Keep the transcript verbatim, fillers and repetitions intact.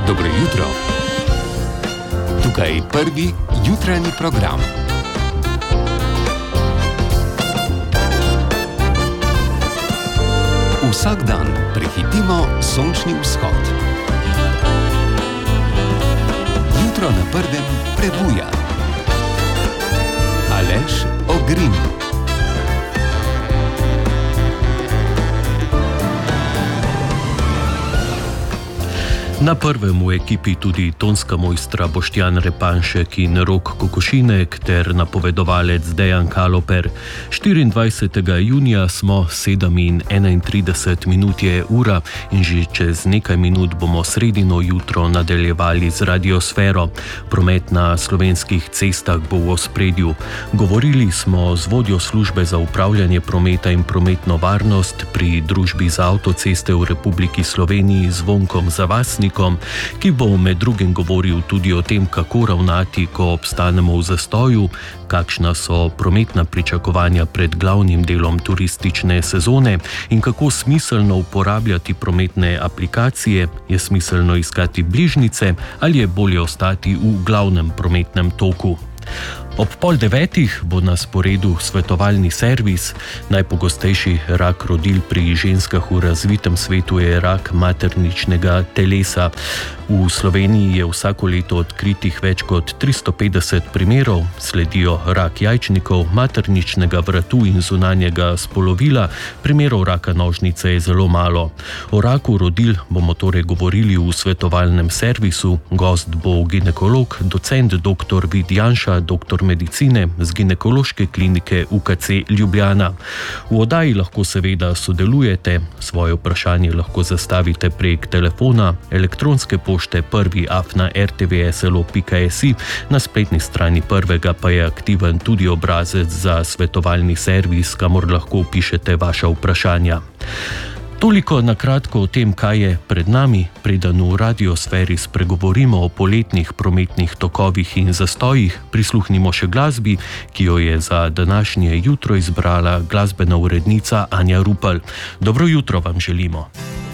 Dobro jutro. Tukaj je prvi jutranji program. Vsak dan prehitimo sončni vzhod. Jutro na prvem prebuja. Aleš Ogrin. Na prvem v ekipi tudi tonska mojstra Boštjan Repanšek in Rok Kokošinek ter napovedovalec Dejan Kaloper. štiriindvajsetega junija smo, sedem in enaintrideset minut je ura in že čez nekaj minut bomo sredino jutro nadaljevali z radiosfero. Promet na slovenskih cestah bo v ospredju. Govorili smo z vodjo službe za upravljanje prometa in prometno varnost pri družbi za avtoceste v Republiki Sloveniji Zvonkom Zavasnikom, ki bo med drugim govoril tudi o tem, kako ravnati, ko obstanemo v zastoju, kakšna so prometna pričakovanja pred glavnim delom turistične sezone in kako smiselno uporabljati prometne aplikacije, je smiselno iskati bližnjice ali je bolje ostati v glavnem prometnem toku. Ob pol devetih bo na sporedu svetovalni servis. Najpogostejši rak rodil pri ženskah v razvitem svetu je rak materničnega telesa. V Sloveniji je vsako leto odkritih več kot tristo petdeset primerov, sledijo rak jajčnikov, materničnega vratu in zunanjega spolovila, primerov raka nožnice je zelo malo. O raku rodil bomo torej govorili v svetovalnem servisu. Gost bo ginekolog, docent dr. Vid Janša, doktor medicine z ginekološke klinike U K C Ljubljana. V oddaji lahko seveda sodelujete, svoje vprašanje lahko zastavite prek telefona, elektronske pošte prvi afna r t v s l o pika s i, na spletni strani prvega pa je aktiven tudi obrazec za svetovalni servis, kamor lahko pišete vaša vprašanja. Toliko na kratko o tem, kaj je pred nami, preden v radiosferi spregovorimo o poletnih prometnih tokovih in zastojih, prisluhnimo še glasbi, ki jo je za današnje jutro izbrala glasbena urednica Anja Rupel. Dobro jutro vam želimo.